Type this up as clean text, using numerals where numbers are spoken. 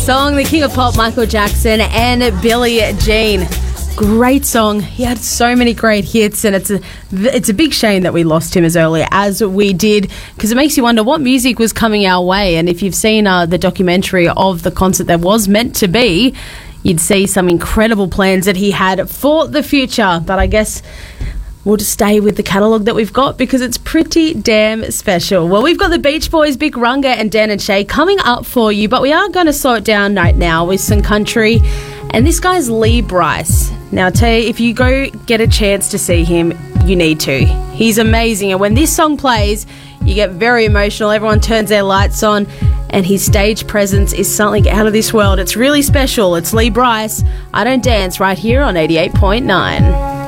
song, the King of Pop, Michael Jackson and Billie Jean. Great song. He had so many great hits, and it's a big shame that we lost him as early as we did, because it makes you wonder what music was coming our way. And if you've seen the documentary of the concert that was meant to be, you'd see some incredible plans that he had for the future. But I guess we'll just stay with the catalogue that we've got because it's pretty damn special. Well, we've got the Beach Boys, Big Runga and Dan and Shay coming up for you, but we are going to slow it down right now with some country. And this guy's Lee Brice. Now, I'll tell you, if you go get a chance to see him, you need to. He's amazing. And when this song plays, you get very emotional. Everyone turns their lights on, and his stage presence is something out of this world. It's really special. It's Lee Brice. I Don't Dance right here on 88.9.